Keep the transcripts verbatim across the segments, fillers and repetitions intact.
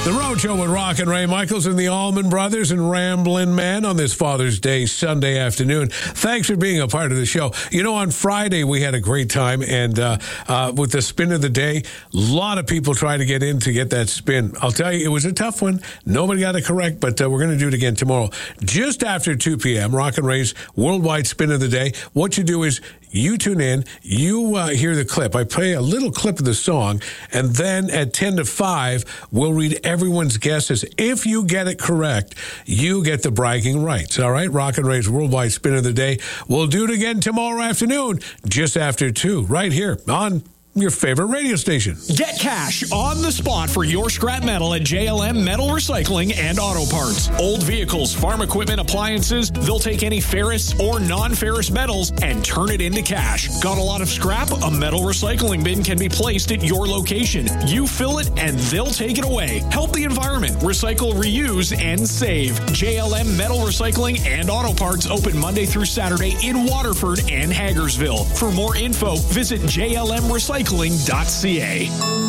The Road Show with Rock and Ray Michaels and the Allman Brothers and Ramblin' Man on this Father's Day Sunday afternoon. Thanks for being a part of the show. You know, on Friday we had a great time, and uh, uh, with the spin of the day, a lot of people trying to get in to get that spin. I'll tell you, it was a tough one. Nobody got it correct, but uh, we're going to do it again tomorrow. Just after two p.m., Rock and Ray's Worldwide Spin of the Day. What you do is you tune in, you uh, hear the clip. I play a little clip of the song, and then at ten to five, we'll read everyone's guesses. If you get it correct, you get the bragging rights. All right? Rock and Ray's Worldwide Spin of the Day. We'll do it again tomorrow afternoon, just after two, right here on your favorite radio station. Get cash on the spot for your scrap metal at J L M Metal Recycling and Auto Parts. Old vehicles, farm equipment, appliances, they'll take any ferrous or non-ferrous metals and turn it into cash. Got a lot of scrap? A metal recycling bin can be placed at your location. You fill it and they'll take it away. Help the environment. Recycle, reuse, and save. J L M Metal Recycling and Auto Parts open Monday through Saturday in Waterford and Hagersville. For more info, visit J L M recycling dot c a.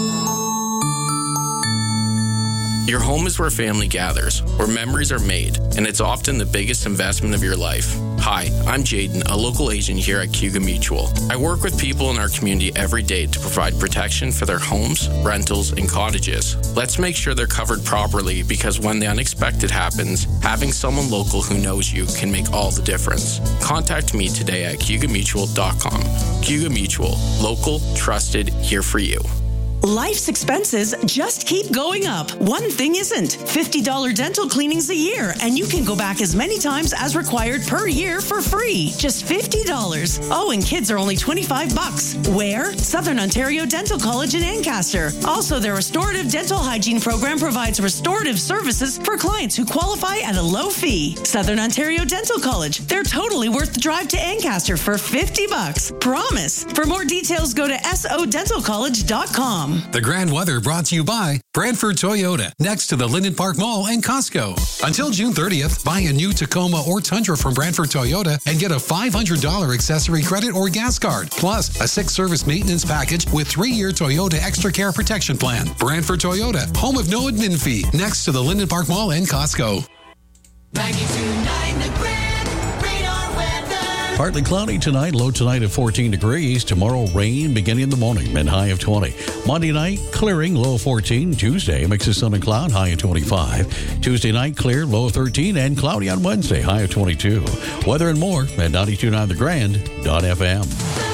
Your home is where family gathers, where memories are made, and it's often the biggest investment of your life. Hi, I'm Jaden, a local agent here at Cuga Mutual. I work with people in our community every day to provide protection for their homes, rentals, and cottages. Let's make sure they're covered properly, because when the unexpected happens, having someone local who knows you can make all the difference. Contact me today at cuga mutual dot com. Cuga Mutual, local, trusted, here for you. Life's expenses just keep going up. One thing isn't. fifty dollars dental cleanings a year, and you can go back as many times as required per year for free. Just fifty dollars. Oh, and kids are only twenty-five bucks. Where? Southern Ontario Dental College in Ancaster. Also, their restorative dental hygiene program provides restorative services for clients who qualify at a low fee. Southern Ontario Dental College. They're totally worth the drive to Ancaster for fifty bucks. Promise. For more details, go to s o dental college dot com. The grand weather brought to you by Brantford Toyota, next to the Linden Park Mall and Costco. Until June thirtieth, buy a new Tacoma or Tundra from Brantford Toyota and get a five hundred dollars accessory credit or gas card, plus a six-service maintenance package with three-year Toyota Extra Care Protection Plan. Brantford Toyota, home of no admin fee, next to the Linden Park Mall and Costco. ninety-two point nine The Grand Radar Weather. Partly cloudy tonight, low tonight at fourteen degrees. Tomorrow, rain beginning in the morning, mid high of twenty. Monday night, clearing, low fourteen. Tuesday, mix of sun and cloud, high of twenty-five. Tuesday night, clear, low of thirteen, and cloudy on Wednesday, high of twenty-two. Weather and more at ninety-two point nine the grand dot f m.